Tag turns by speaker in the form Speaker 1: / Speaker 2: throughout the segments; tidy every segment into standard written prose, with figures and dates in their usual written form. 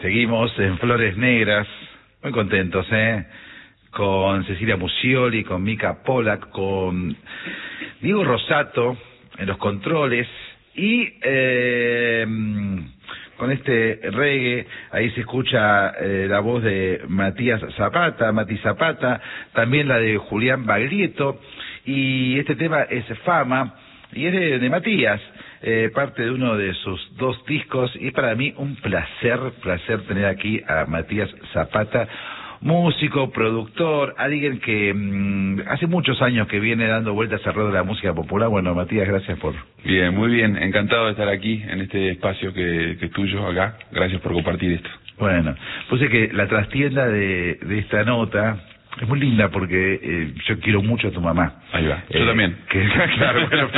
Speaker 1: Seguimos en Flores Negras, muy contentos, con Cecilia Musioli, con Mica Pollack, con Diego Rosato en los controles y con este reggae. Ahí se escucha la voz de Mati Zapata, también la de Julián Baglietto, y este tema es Fama, y es de Matías, parte de uno de sus 2 discos, y para mí un placer tener aquí a Matías Zapata, músico, productor, alguien que hace muchos años que viene dando vueltas alrededor de la música popular. Bueno, Matías, gracias por...
Speaker 2: Bien, muy bien, encantado de estar aquí en este espacio que es tuyo acá. Gracias por compartir esto.
Speaker 1: Bueno, pues es que la trastienda de esta nota es muy linda porque yo quiero mucho a tu mamá.
Speaker 2: Ahí va, yo también.
Speaker 1: Claro, bueno,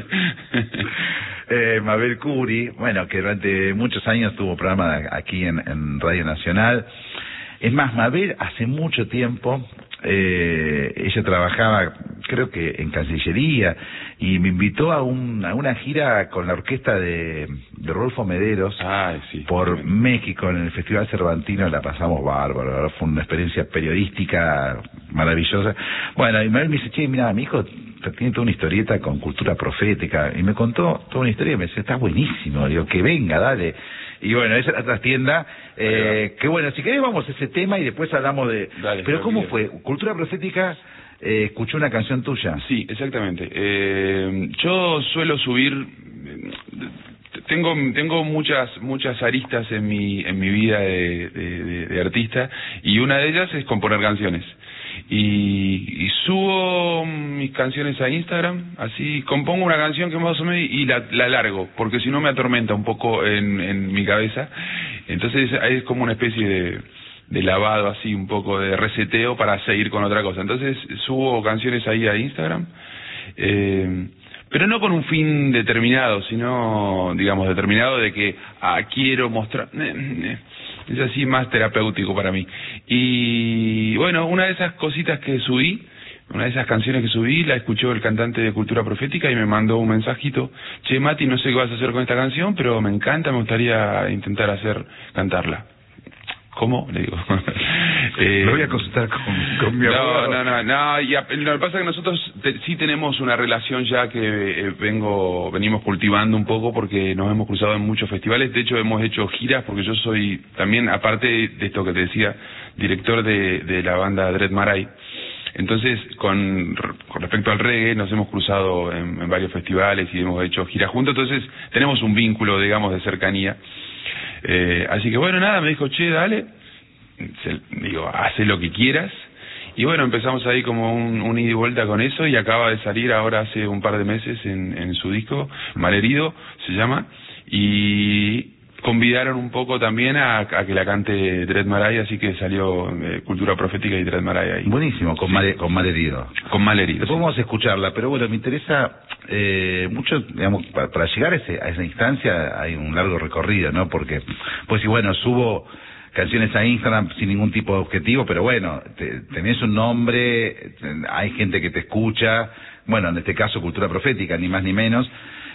Speaker 1: Mabel Curi, bueno, que durante muchos años tuvo programa aquí en Radio Nacional. Es más, Mabel hace mucho tiempo, ella trabajaba, creo que en Cancillería, y me invitó a una gira con la orquesta de Rodolfo Mederos.
Speaker 2: Sí,
Speaker 1: por México, en el Festival Cervantino. La pasamos bárbaro, fue una experiencia periodística maravillosa. Bueno, y Mabel me dice, che, mira, mi hijo tiene toda una historieta con cultura profética, y me contó toda una historia, y me dice, está buenísimo, digo, que venga, dale. Y bueno, esa es la trastienda, que bueno, si querés vamos a ese tema y después hablamos de...
Speaker 2: Dale,
Speaker 1: pero ¿cómo fue? Cultura Profética, escuchó una canción tuya.
Speaker 2: Sí, exactamente. Yo suelo subir... Tengo muchas aristas en mi vida de artista, y una de ellas es componer canciones. Y subo mis canciones a Instagram, así compongo una canción que más o menos y la largo, porque si no me atormenta un poco en mi cabeza. Entonces es como una especie de lavado, así un poco de reseteo para seguir con otra cosa. Entonces subo canciones ahí a Instagram, pero no con un fin determinado, sino, digamos, determinado de que quiero mostrar... Es así más terapéutico para mí. Y bueno, una de esas cositas que subí, una de esas canciones que subí, la escuchó el cantante de Cultura Profética y me mandó un mensajito: che, Mati, no sé qué vas a hacer con esta canción, pero me encanta, me gustaría intentar cantarla. ¿Cómo? Le digo.
Speaker 1: Lo voy a consultar con mi abogado.
Speaker 2: No, y lo que pasa es que nosotros sí tenemos una relación ya que venimos cultivando un poco, porque nos hemos cruzado en muchos festivales. De hecho, hemos hecho giras, porque yo soy también, aparte de esto que te decía, director de la banda Dread Marai. Entonces, con respecto al reggae, nos hemos cruzado en varios festivales y hemos hecho giras juntos. Entonces, tenemos un vínculo, digamos, de cercanía. Así que bueno, nada, me dijo, che, dale, digo, haz lo que quieras. Y bueno, empezamos ahí como un ida y vuelta con eso, y acaba de salir ahora hace un par de meses en su disco, Malherido se llama, y convidaron un poco también a que la cante Dread Marai, así que salió Cultura Profética y Dread Marai ahí.
Speaker 1: Buenísimo, con Malherido.
Speaker 2: Con Malherido.
Speaker 1: Después vamos a escucharla, pero bueno, me interesa mucho, digamos, para llegar a esa instancia hay un largo recorrido, ¿no? Porque, pues, y bueno, subo canciones a Instagram sin ningún tipo de objetivo, pero bueno, tenés un nombre, hay gente que te escucha, bueno, en este caso Cultura Profética, ni más ni menos.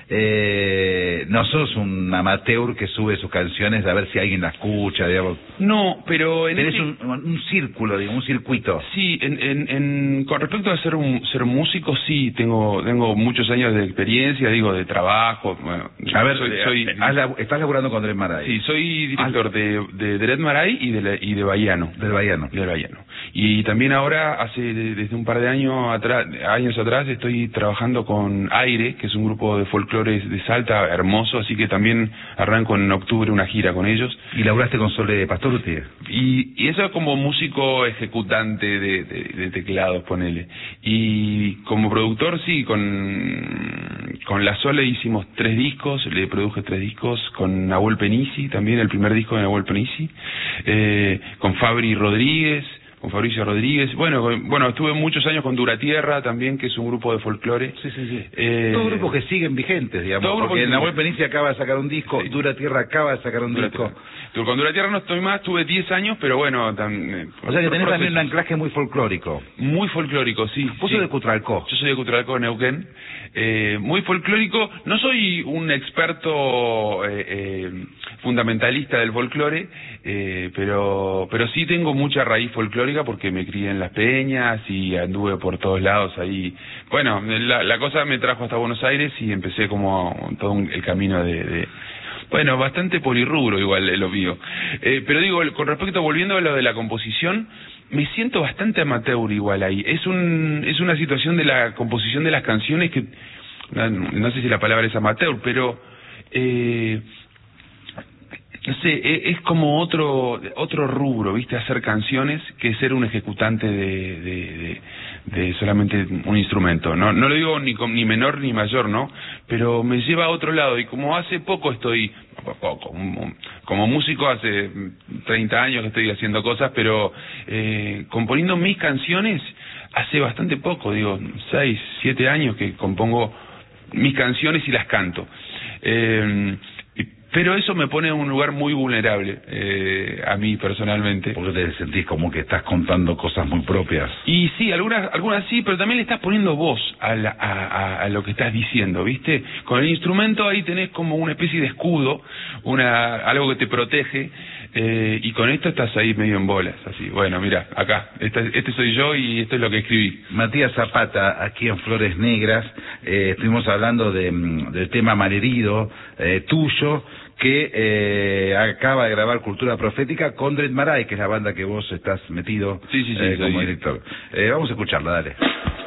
Speaker 1: No sos un amateur que sube sus canciones a ver si alguien la escucha, digamos.
Speaker 2: No, pero
Speaker 1: tenés un círculo, digamos, un circuito.
Speaker 2: Sí, con respecto a ser músico, sí, tengo muchos años de experiencia, digo, de trabajo. Bueno,
Speaker 1: a ver, estás laburando con Dread Marai.
Speaker 2: Sí, soy director de Dread Marai y de Bahiano.
Speaker 1: Del Bahiano.
Speaker 2: Y también ahora, desde un par de años atrás, estoy trabajando con Aire, que es un grupo de folclore de Salta hermoso, así que también arranco en octubre una gira con ellos.
Speaker 1: ¿Y laburaste con Sole Pastoruti?
Speaker 2: Y eso como músico ejecutante de teclados, ponele. Y como productor, sí, con la Sole hicimos 3 discos, le produje 3 discos, con Nahuel Penisi, también el primer disco de Nahuel Penisi, con Fabricio Rodríguez. Bueno, estuve muchos años con Duratierra también, que es un grupo de folclore.
Speaker 1: Sí. Todos grupos que siguen vigentes, digamos, porque Nahuel Penisi acaba de sacar un disco, sí. Duratierra acaba de sacar un disco.
Speaker 2: Con Duratierra no estoy más, tuve 10 años, pero bueno...
Speaker 1: o sea que tenés también un anclaje muy folclórico.
Speaker 2: Muy folclórico, sí.
Speaker 1: Vos sos de Cutralcó.
Speaker 2: Yo soy de Cutralcó, Neuquén. Muy folclórico. No soy un experto fundamentalista del folclore, pero sí tengo mucha raíz folclórica porque me crié en Las Peñas y anduve por todos lados ahí. Bueno, la cosa me trajo hasta Buenos Aires y empecé como todo el camino bueno, bastante polirrubro igual lo mío. Pero digo, con respecto, volviendo a lo de la composición, me siento bastante amateur igual ahí. Es una situación de la composición de las canciones que, no sé si la palabra es amateur, pero... no sé, es como otro rubro, ¿viste? Hacer canciones que ser un ejecutante de solamente un instrumento. No lo digo ni menor ni mayor, ¿no? Pero me lleva a otro lado y como hace poco como músico hace 30 años que estoy haciendo cosas, pero componiendo mis canciones hace bastante poco, digo, 6, 7 años que compongo mis canciones y las canto. Pero eso me pone en un lugar muy vulnerable, a mí personalmente.
Speaker 1: Porque te sentís como que estás contando cosas muy propias.
Speaker 2: Y sí, algunas sí, pero también le estás poniendo voz a lo que estás diciendo, ¿viste? Con el instrumento ahí tenés como una especie de escudo, algo que te protege, y con esto estás ahí medio en bolas, así. Bueno, mira, acá, este soy yo y esto es lo que escribí.
Speaker 1: Matías Zapata, aquí en Flores Negras, estuvimos hablando del tema Malherido, tuyo, que acaba de grabar Cultura Profética con Dred Maray, que es la banda que vos estás metido
Speaker 2: sí,
Speaker 1: como director. Vamos a escucharla, dale.